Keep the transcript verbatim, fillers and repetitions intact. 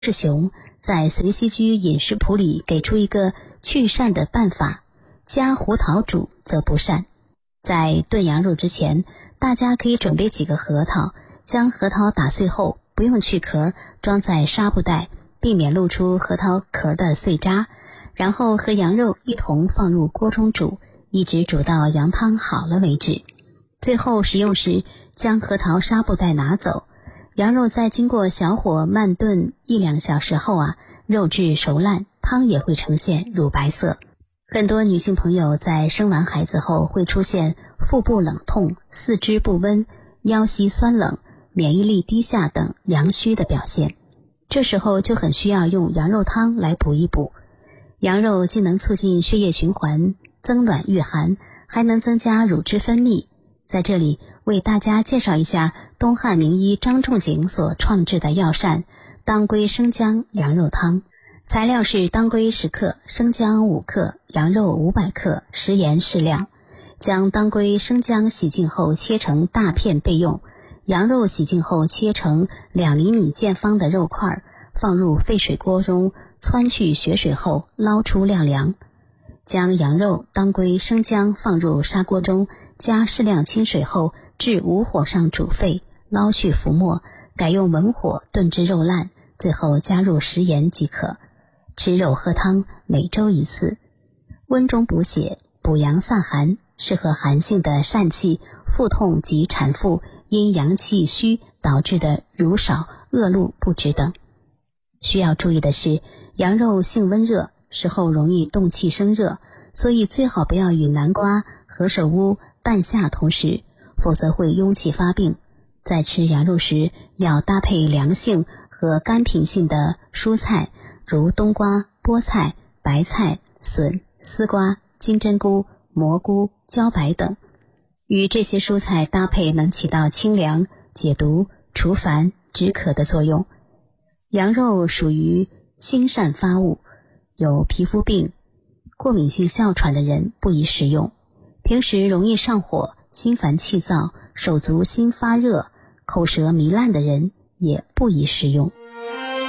师兄在《随息居饮食谱》里给出一个去膻的办法，加胡桃煮则不膻。在炖羊肉之前，大家可以准备几个核桃，将核桃打碎后不用去壳，装在纱布袋，避免露出核桃壳的碎渣，然后和羊肉一同放入锅中煮，一直煮到羊汤好了为止。最后食用时将核桃纱布袋拿走。羊肉在经过小火慢炖一两小时后啊，肉质熟烂，汤也会呈现乳白色。很多女性朋友在生完孩子后会出现腹部冷痛、四肢不温、腰膝酸冷、免疫力低下等阳虚的表现，这时候就很需要用羊肉汤来补一补。羊肉既能促进血液循环、增暖御寒，还能增加乳汁分泌。在这里为大家介绍一下东汉名医张仲景所创制的药膳当归生姜羊肉汤。材料是当归十克、生姜五克、羊肉五百克、食盐适量。将当归、生姜洗净后切成大片备用，羊肉洗净后切成两厘米见方的肉块，放入沸水锅中汆去血水后捞出晾凉。将羊肉、当归、生姜放入砂锅中，加适量清水后至无火上煮沸，捞去浮沫，改用文火炖至肉烂，最后加入食盐即可。吃肉喝汤，每周一次。温中补血，补阳散寒，适合寒性的疝气、腹痛及产妇因阳气虚导致的乳少、恶露不止等。需要注意的是，羊肉性温热，食后容易动气生热，所以最好不要与南瓜、何首乌、半夏同食，否则会壅气发病。在吃羊肉时，要搭配凉性和干品性的蔬菜，如冬瓜、菠菜、白菜、笋、丝瓜、金针菇、蘑菇、茭白等。与这些蔬菜搭配能起到清凉、解毒、除烦、止渴的作用。羊肉属于辛疝发物，有皮肤病、过敏性哮喘的人不宜食用。平时容易上火、心烦气躁、手足心发热、口舌糜烂的人也不宜食用。